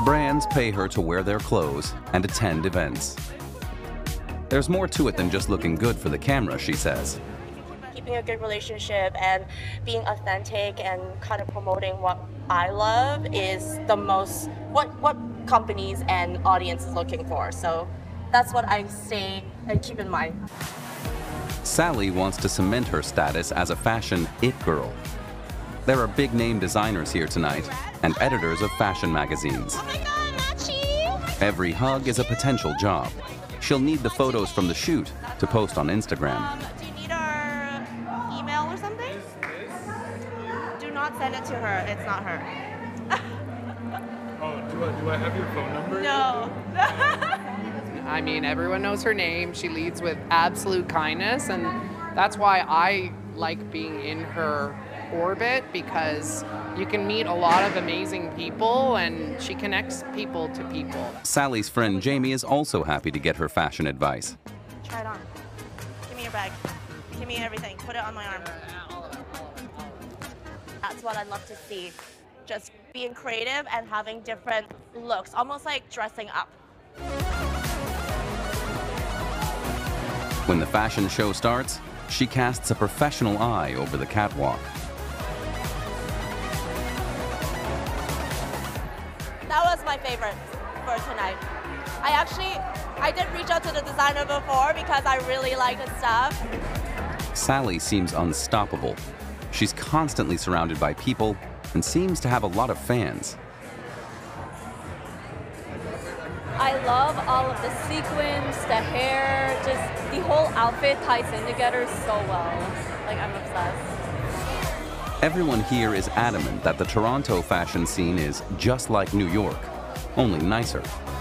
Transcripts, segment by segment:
Brands pay her to wear their clothes and attend events. There's more to it than just looking good for the camera, she says. Keeping a good relationship and being authentic and kind of promoting what I love is the most, what companies and audience is looking for. So that's what I say and keep in mind. Sally wants to cement her status as a fashion it girl. There are big-name designers here tonight and editors of fashion magazines. Oh my God, Machi! Every hug is a potential job. She'll need the photos from the shoot to post on Instagram. Do you need our email or something? Do not send it to her. It's not her. Oh, do I have your phone number? No. I mean, everyone knows her name. She leads with absolute kindness, and that's why I like being in her orbit, because you can meet a lot of amazing people and she connects people to people. Sally's friend Jamie is also happy to get her fashion advice. Try it on. Give me your bag. Give me everything. Put it on my arm. That's what I'd love to see. Just being creative and having different looks, almost like dressing up. When the fashion show starts, she casts a professional eye over the catwalk. That was my favorite for tonight. I did reach out to the designer before because I really like his stuff. Sally seems unstoppable. She's constantly surrounded by people and seems to have a lot of fans. I love all of the sequins, the hair, just the whole outfit ties in together so well. Like, I'm obsessed. Everyone here is adamant that the Toronto fashion scene is just like New York, only nicer.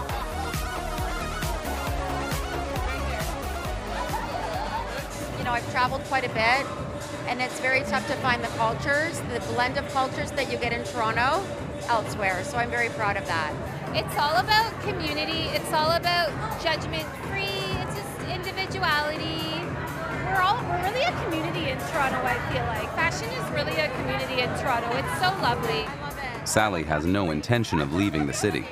You know, I've traveled quite a bit, and it's very tough to find the cultures, the blend of cultures that you get in Toronto elsewhere, so I'm very proud of that. It's all about community. It's all about judgment-free. It's just individuality. We're really a community in Toronto, I feel like. Fashion is really a community in Toronto. It's so lovely. I love it. Sally has no intention of leaving the city.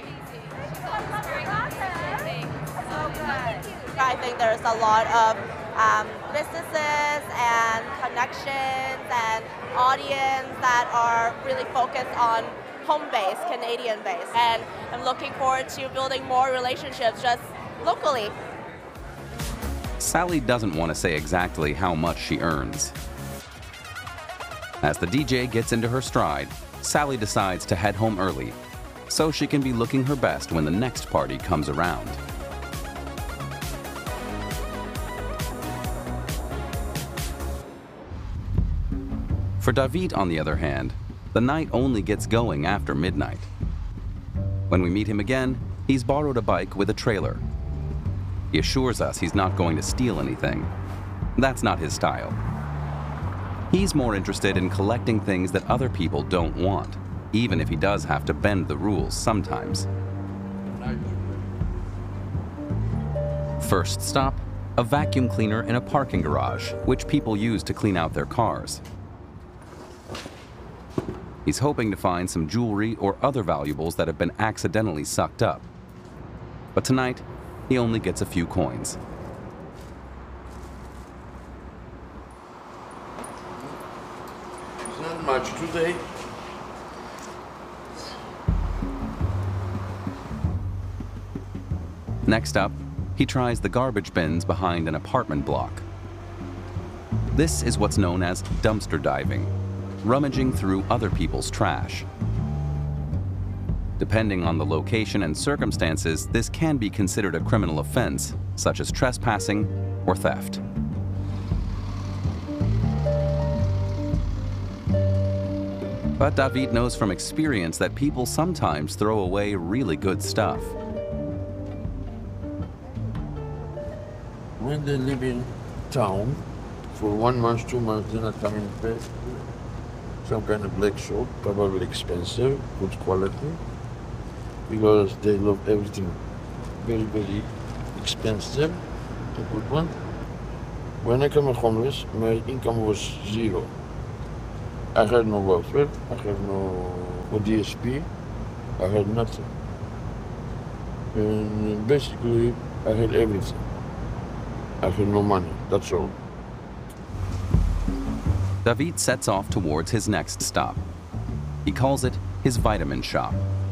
I think there's a lot of businesses and connections and audience that are really focused on home-based, Canadian-based. And I'm looking forward to building more relationships just locally. Sally doesn't want to say exactly how much she earns. As the DJ gets into her stride, Sally decides to head home early so she can be looking her best when the next party comes around. For David, on the other hand, the night only gets going after midnight. When we meet him again, he's borrowed a bike with a trailer. He assures us he's not going to steal anything. That's not his style. He's more interested in collecting things that other people don't want, even if he does have to bend the rules sometimes. First stop, a vacuum cleaner in a parking garage, which people use to clean out their cars. He's hoping to find some jewelry or other valuables that have been accidentally sucked up. But tonight, he only gets a few coins. It's not much today. Next up, he tries the garbage bins behind an apartment block. This is what's known as dumpster diving, rummaging through other people's trash. Depending on the location and circumstances, this can be considered a criminal offense, such as trespassing or theft. But David knows from experience that people sometimes throw away really good stuff. When they live in town, for 1 month, 2 months, they're not coming to pay. Some kind of black soap, probably expensive, good quality, because they love everything very, very expensive, a good one. When I came homeless, my income was zero. I had no welfare, I had no DSP, I had nothing. And basically, I had everything. I had no money, that's all. David sets off towards his next stop. He calls it his vitamin shop.